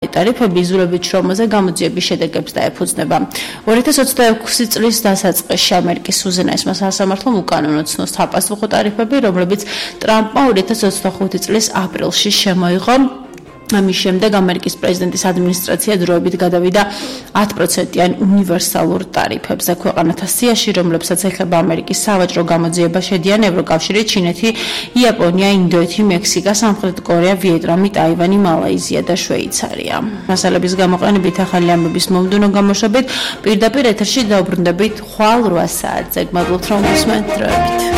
ტარიფები იზოლებით შრომაზე გამოძიების შედეგებს დაეფუძნება. 2026 წლის დასაწყისში ამერიკის უზენაესმა სასამართლომ უკანონო ცნოს საპასუხო ტარიფები, რომლებიც ტრამპმა 2025 წლის აპრილში შემოიღო. ამის შემდეგ ამერიკის პრეზიდენტის ადმინისტრაცია დროებით გადავიდა 10%-იან უნივერსალურ ტარიფებზე ქვეყანათა სიაში, რომლებსაც ეხება ამერიკის სავაჭრო გამოძიება შედიან ევროკავშირი, ჩინეთი, იაპონია, ინდოეთი, მექსიკა, სამხრეთ კორეა, ვიეტნამი, ტაივანი, მალაიზია და შვეიცარია. მასალების გამოყენებით ახალი ამბების მომდევნო გამოშვებით პირდაპირ ეთერში დაუბრუნდებით ხვალ 8 საათზე. გმადლობთ რომ გისმენთ დროებით.